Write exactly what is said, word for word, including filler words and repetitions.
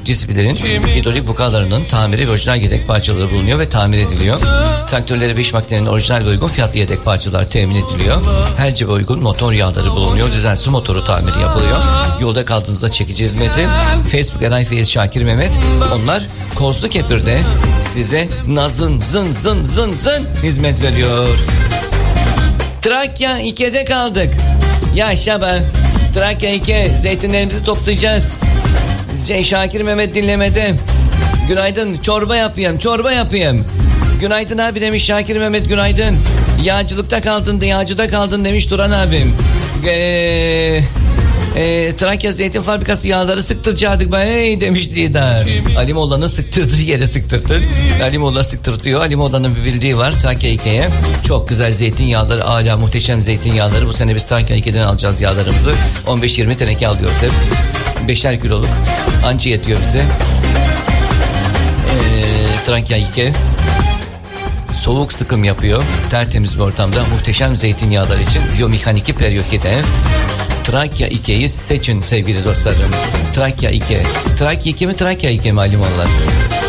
Disiplin'in hidrolik bukalarının tamiri ve orijinal yedek parçaları bulunuyor ve tamir ediliyor. Traktörlere ve iş makinelerinin orijinal ve uygun fiyatlı yedek parçalar temin ediliyor. Her cebe uygun motor yağları bulunuyor. Dizel su motoru tamiri yapılıyor. Yolda kaldığınızda çekici hizmeti. Facebook Eray Feyiz Şakir Mehmet. Onlar Kozlukepir'de size nazın zın zın zın zın hizmet veriyor. Trakya iki'de kaldık. Yaşa be. Trakya iki, zeytinlerimizi toplayacağız. Şey, Şakir Mehmet dinlemede. Günaydın, çorba yapayım, çorba yapayım. Günaydın abi demiş Şakir Mehmet, günaydın. Yağcılıkta kaldın, yağcıda kaldın demiş Duran abim. Eee... E, Trakya Zeytin Fabrikası yağları sıktıracaktık be hey demiş Didar. Ali Molla'nın sıktırdığı yere sıktırdı. Ali Molla sıktırtıyor. Ali Molla'nın bir bildiği var Trakya iki'ye. Çok güzel zeytinyağları, âlâ muhteşem zeytinyağları. Bu sene biz Trakya iki'den alacağız yağlarımızı. on beş yirmi teneke alıyoruz hep. Beşer kiloluk. Anca yetiyor bize. E, Trakya iki soğuk sıkım yapıyor. Tertemiz bir ortamda muhteşem zeytinyağlar için biyomekanik periyokide. Trakya iki'yi seçin sevgili dostlarım. Trakya iki. Trakya iki mi Trakya iki mi Ali Molla?